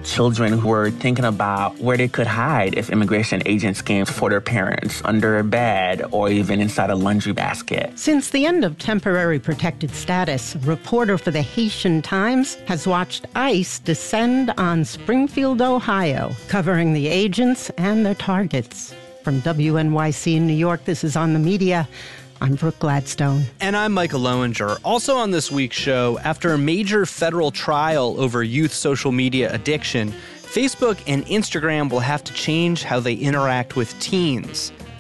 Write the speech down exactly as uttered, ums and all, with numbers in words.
children who were thinking about where they could hide if immigration agents came for their parents, under a bed or even inside a laundry basket. Since the end of temporary protected status, a reporter for the Haitian Times has watched ICE descend on Springfield, Ohio, covering the agents and their targets. From W N Y C in New York, this is On the Media. I'm Brooke Gladstone. And I'm Michael Lowinger. Also on this week's show, after a major federal trial over youth social media addiction, Facebook and Instagram will have to change how they interact with teens.